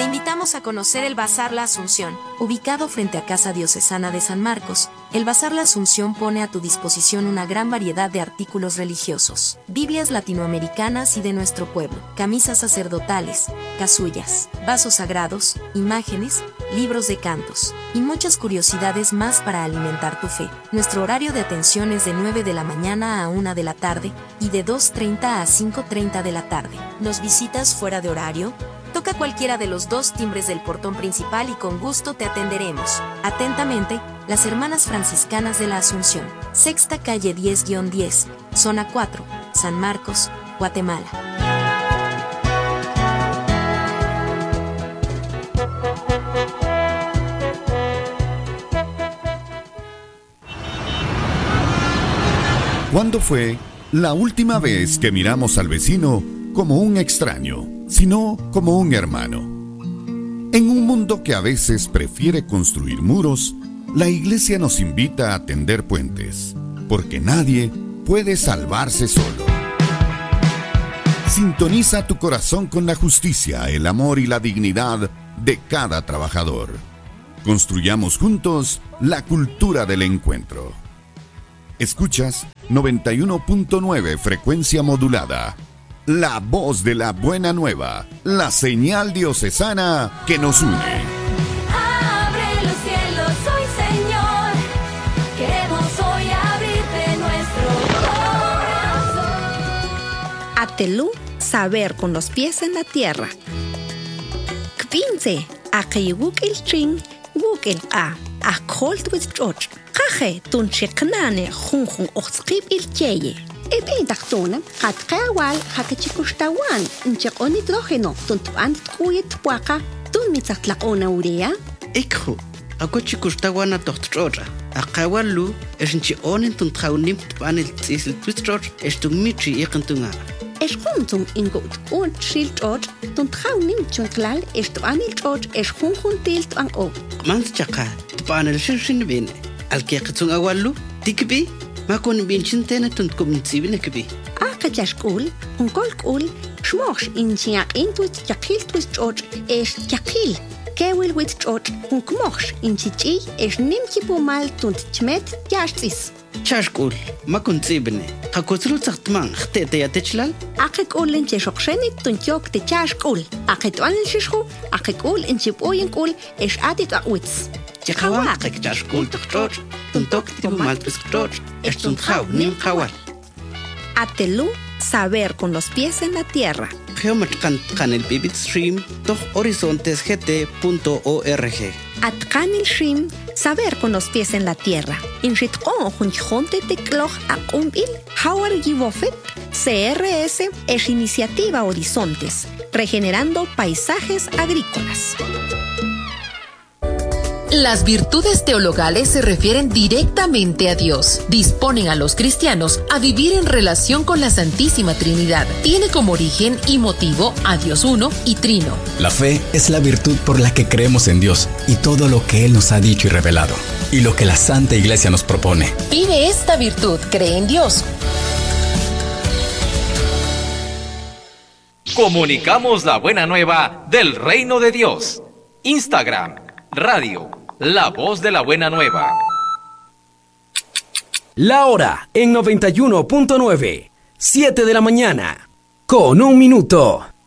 invitamos a conocer el Bazar La Asunción. Ubicado frente a Casa Diocesana de San Marcos, el Bazar La Asunción pone a tu disposición una gran variedad de artículos religiosos, Biblias latinoamericanas y de nuestro pueblo, camisas sacerdotales, casullas, vasos sagrados, imágenes, libros de cantos, y muchas curiosidades más para alimentar tu fe. Nuestro horario de atención es de 9 de la mañana a 1 de la tarde, y de 2:30 a 5:30 de la tarde. ¿Nos visitas fuera de horario? Toca cualquiera de los 2 timbres del portón principal y con gusto te atenderemos. Atentamente, las Hermanas Franciscanas de la Asunción. Sexta calle 10-10, zona 4, San Marcos, Guatemala. ¿Cuándo fue la última vez que miramos al vecino como un extraño, sino como un hermano? En un mundo que a veces prefiere construir muros, la Iglesia nos invita a tender puentes, porque nadie puede salvarse solo. Sintoniza tu corazón con la justicia, el amor y la dignidad de cada trabajador. Construyamos juntos la cultura del encuentro. Escuchas 91.9 frecuencia modulada. La voz de la buena nueva, la señal diocesana que nos une. Abre los cielos hoy, Señor. Queremos hoy abrirte nuestro corazón. Atelú, saber con los pies en la tierra. Kpinse, akayuguk el ching, guk el a, akolt with George. Kaje, tun cheknane, junjun oxkip il cheye. Ebe daktona, kat kawal, hakachikushtawan, nchakon hidrogeno, tuntuan tkuyet puaka, tun mitzatlakona urea. Ikho, ako chikustawan na tohtroja. Akawalu, esnchi onen tuntaunim tpan el tsisil twistroj, estummichi ikantunga. Eskuntum ingot un shil George, tuntaunim chunklal, estuan il George, eskunjun tilt an o. Mans chaka, tpan el shirshin bene. Alkiakatung awalu, tikbi, makon binchintene tuntkumintsibine kbi. Akachashkul, unkolkul, shmosh inchiak intuit yakil twist George, yakil. Kewil with George, unkmosh inchichi, nimchipumal tuntchmet yashtis. Chashkul, makon tsibine. Hakotru tsachtman, htete yatechlal. Akikul incheshoksheni tuntyok te chashkul. Akituan shishu, akikul inchipoyenkul, adit akwits. Chakawak chashkul tukchoj, tuntok tipumal twiskchoj, tuntkau nim kawal. Atelú, saber con los pies en la tierra. Geomatkan el bibit stream, toch horizontesgt.org. Atkanil shrim, saber con los pies en la tierra. Inritko junjonte tekloch akumbil, hawar givofet, CRS es Iniciativa Horizontes, regenerando paisajes agrícolas. Las virtudes teologales se refieren directamente a Dios. Disponen a los cristianos a vivir en relación con la Santísima Trinidad. Tiene como origen y motivo a Dios uno y trino. La fe es la virtud por la que creemos en Dios y todo lo que Él nos ha dicho y revelado, y lo que la Santa Iglesia nos propone. Vive esta virtud, cree en Dios. Comunicamos la buena nueva del reino de Dios. Instagram, radio, la voz de la buena nueva. La hora en 91.9, 7 de la mañana, con 1 minuto.